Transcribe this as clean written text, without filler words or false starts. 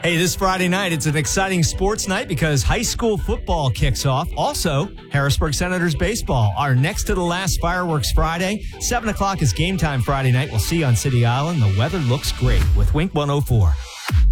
Hey, this Friday night, it's an exciting sports night because high school football kicks off. Also, Harrisburg Senators baseball, our next to the last fireworks Friday. 7 o'clock is game time Friday night. We'll see you on City Island. The weather looks great with Wink 104.